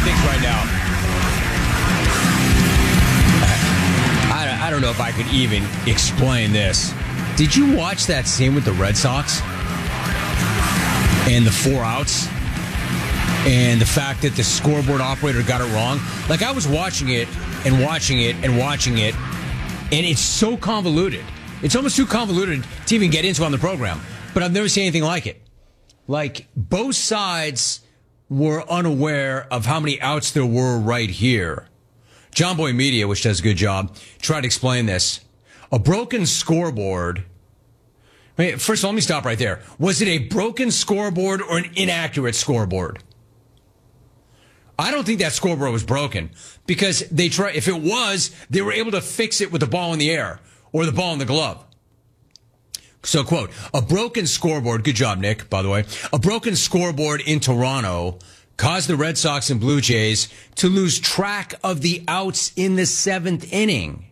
things right now. I don't know if I could even explain this. Did you watch that scene with the Red Sox? And the 4 outs? And the fact that the scoreboard operator got it wrong? Like, I was watching it and watching it and watching it, and it's so convoluted. It's almost too convoluted to even get into on the program. But I've never seen anything like it. Like, both sides were unaware of how many outs there were right here. John Boy Media, which does a good job, tried to explain this. A broken scoreboard. First of all, let me stop right there. Was it a broken scoreboard or an inaccurate scoreboard? I don't think that scoreboard was broken because if it was, they were able to fix it with the ball in the air or the ball in the glove. So, quote, a broken scoreboard, good job, Nick, by the way, a broken scoreboard in Toronto caused the Red Sox and Blue Jays to lose track of the outs in the 7th inning.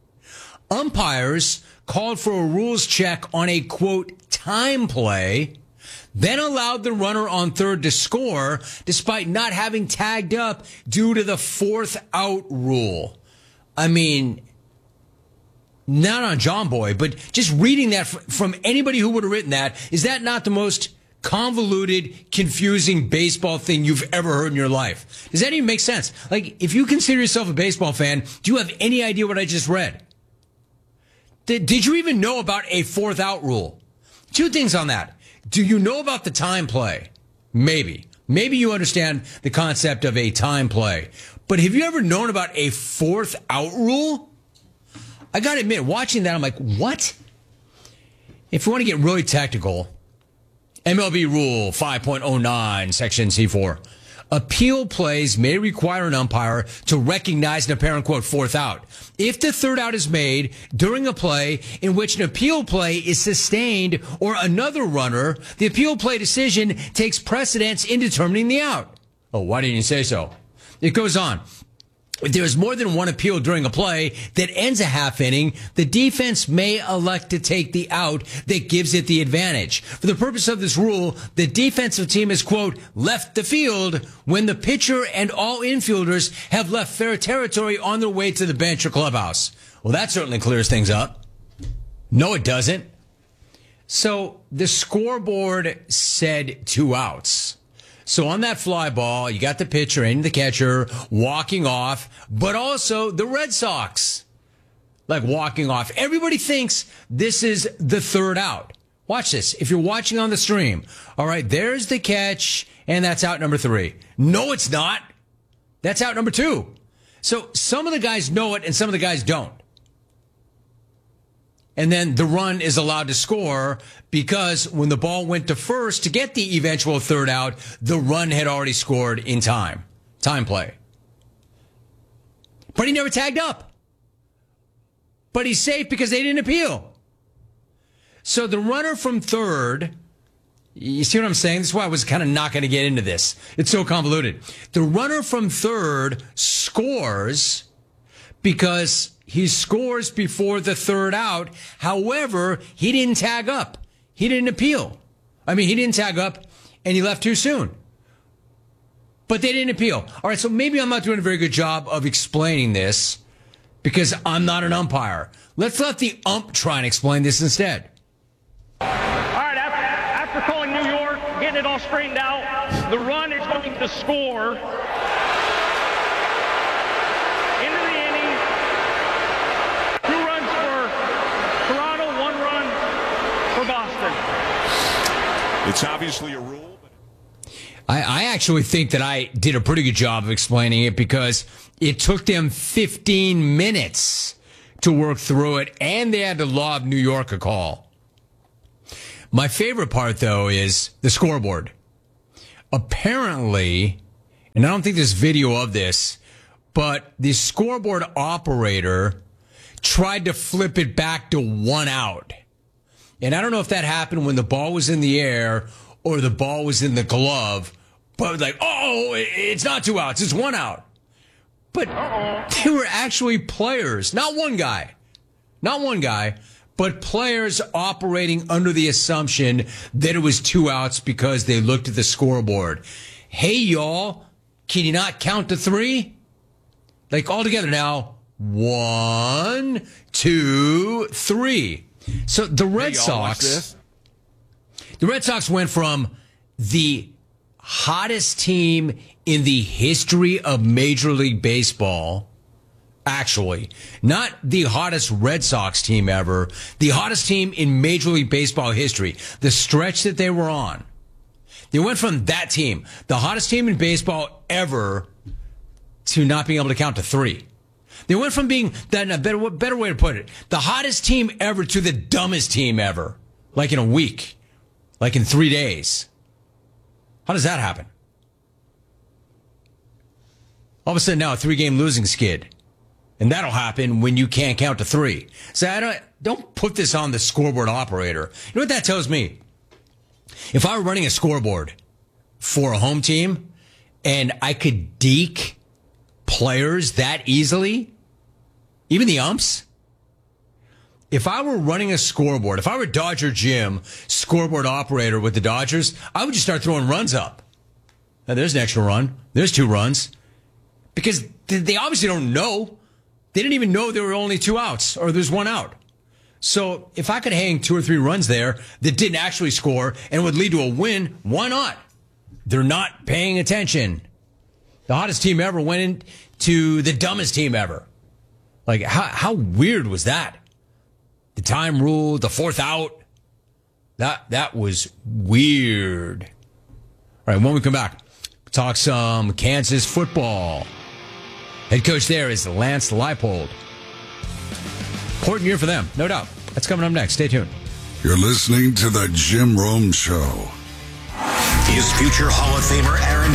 Umpires called for a rules check on a, quote, time play, then allowed the runner on third to score despite not having tagged up due to the 4th out rule. I mean, not on John Boy, but just reading that from anybody who would have written that, is that not the most convoluted, confusing baseball thing you've ever heard in your life? Does that even make sense? Like, if you consider yourself a baseball fan, do you have any idea what I just read? Did you even know about a 4th out rule? 2 things on that. Do you know about the time play? Maybe. Maybe you understand the concept of a time play. But have you ever known about a 4th out rule? I got to admit, watching that, I'm like, what? If you want to get really technical, MLB Rule 5.09, Section C4. Appeal plays may require an umpire to recognize an apparent, quote, 4th out. If the 3rd out is made during a play in which an appeal play is sustained or another runner, the appeal play decision takes precedence in determining the out. Oh, why didn't you say so? It goes on. If there is more than one appeal during a play that ends a half inning, the defense may elect to take the out that gives it the advantage. For the purpose of this rule, the defensive team has, quote, left the field when the pitcher and all infielders have left fair territory on their way to the bench or clubhouse. Well, that certainly clears things up. No, it doesn't. So the scoreboard said 2 outs. So on that fly ball, you got the pitcher and the catcher walking off, but also the Red Sox, like, walking off. Everybody thinks this is the 3rd out. Watch this. If you're watching on the stream, all right, there's the catch, and that's out number 3. No, it's not. That's out number 2. So some of the guys know it, and some of the guys don't. And then the run is allowed to score because when the ball went to first to get the eventual 3rd out, the run had already scored in time. Time play. But he never tagged up. But he's safe because they didn't appeal. So the runner from third, you see what I'm saying? This is why I was kind of not going to get into this. It's so convoluted. The runner from third scores because he scores before the 3rd out. However, he didn't tag up. He didn't appeal. I mean, he didn't tag up, and he left too soon. But they didn't appeal. All right, so maybe I'm not doing a very good job of explaining this because I'm not an umpire. Let's let the ump try and explain this instead. All right, after calling New York, getting it all straightened out, the run is going to score. Into the inning. 2 runs for Toronto, 1 run for Boston. It's obviously a rule. I actually think that I did a pretty good job of explaining it because it took them 15 minutes to work through it, and they had to lob New York a call. My favorite part, though, is the scoreboard. Apparently, and I don't think there's video of this, but the scoreboard operator tried to flip it back to 1 out. And I don't know if that happened when the ball was in the air or the ball was in the glove, but like, oh, it's not 2 outs, it's 1 out. But they were actually players, not one guy, but players operating under the assumption that it was 2 outs because they looked at the scoreboard. Hey, y'all, Can you not count to 3? Like all together now. 1, 2, 3. So the Red Sox went from the hottest team in the history of Major League Baseball, actually, not the hottest Red Sox team ever, the hottest team in Major League Baseball history, the stretch that they were on. They went from that team, the hottest team in baseball ever, to not being able to count to 3. They went from being, a better way to put it, the hottest team ever to the dumbest team ever, like in a week, like in 3 days. How does that happen? All of a sudden now a 3-game losing skid. And that'll happen when you can't count to 3. So don't put this on the scoreboard operator. You know what that tells me? If I were running a scoreboard for a home team and I could deke players that easily, even the umps, if I were running a scoreboard, if I were Dodger Jim, scoreboard operator with the Dodgers, I would just start throwing runs up. Now, there's an extra run. There's 2 runs. Because they obviously don't know. They didn't even know there were only 2 outs or there's 1 out. So if I could hang 2 or 3 runs there that didn't actually score and would lead to a win, why not? They're not paying attention. The hottest team ever went into the dumbest team ever. Like, how weird was that? The time rule, the 4th out. That was weird. All right, when we come back, talk some Kansas football. Head coach there is Lance Leipold. Important year for them, no doubt. That's coming up next. Stay tuned. You're listening to The Jim Rome Show. Is future Hall of Famer Aaron